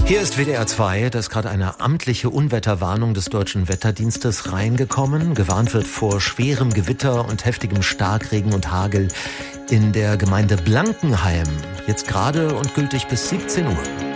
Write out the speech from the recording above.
Hier ist WDR 2, da ist gerade eine amtliche Unwetterwarnung des Deutschen Wetterdienstes reingekommen. Gewarnt wird vor schwerem Gewitter und heftigem Starkregen und Hagel in der Gemeinde Blankenheim. Jetzt gerade und gültig bis 17 Uhr.